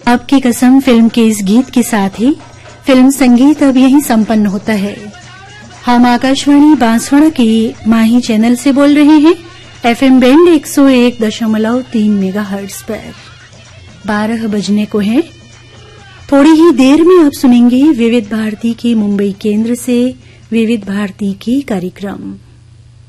आपकी कसम फिल्म के इस गीत के साथ ही फिल्म संगीत अब यहीं संपन्न होता है। हम आकाशवाणी बांसवाड़ा के माही चैनल से बोल रहे हैं FM बैंड 101.3 मेगाहर्ट्ज पर। 12 बजने को है। थोड़ी ही देर में आप सुनेंगे विविध भारती के मुंबई केंद्र से विविध भारती की कार्यक्रम।